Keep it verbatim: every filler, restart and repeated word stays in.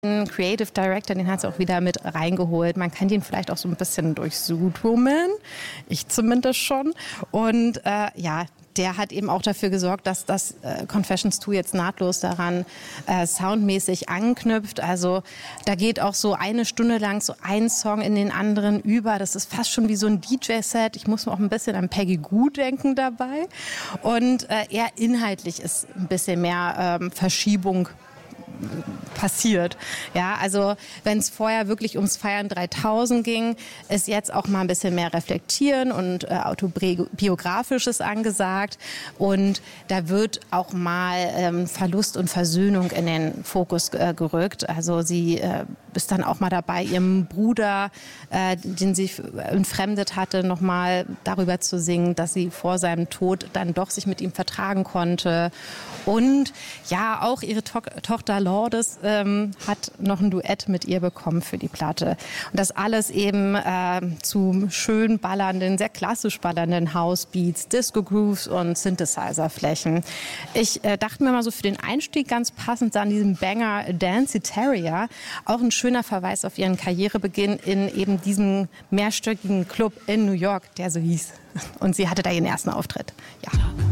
Den Creative Director, den hat sie auch wieder mit reingeholt. Man kennt ihn vielleicht auch so ein bisschen durch Zootwoman, ich zumindest schon. Und äh, ja, der hat eben auch dafür gesorgt, dass das äh, Confessions zwei jetzt nahtlos daran äh, soundmäßig anknüpft. Also da geht auch so eine Stunde lang so ein Song in den anderen über. Das ist fast schon wie so ein D J-Set. Ich muss auch ein bisschen an Peggy Gou denken dabei. Und äh, eher inhaltlich ist ein bisschen mehr ähm, Verschiebung passiert. Ja, also wenn es vorher wirklich ums Feiern dreitausend ging, ist jetzt auch mal ein bisschen mehr Reflektieren und äh, Autobiografisches angesagt. Und da wird auch mal ähm, Verlust und Versöhnung in den Fokus äh, gerückt. Also sie äh, ist dann auch mal dabei, ihrem Bruder, äh, den sie entfremdet hatte, noch mal darüber zu singen, dass sie vor seinem Tod dann doch sich mit ihm vertragen konnte. Und ja, auch ihre to- Tochter Lourdes ähm, hat noch ein Duett mit ihr bekommen für die Platte. Und das alles eben äh, zu schön ballernden, sehr klassisch ballernden Housebeats, Disco-Grooves und Synthesizer-Flächen. Ich äh, dachte mir mal so für den Einstieg ganz passend an diesem Banger Dancy Terrier, auch ein schöner Verweis auf ihren Karrierebeginn in eben diesem mehrstöckigen Club in New York, der so hieß. Und sie hatte da ihren ersten Auftritt. Ja.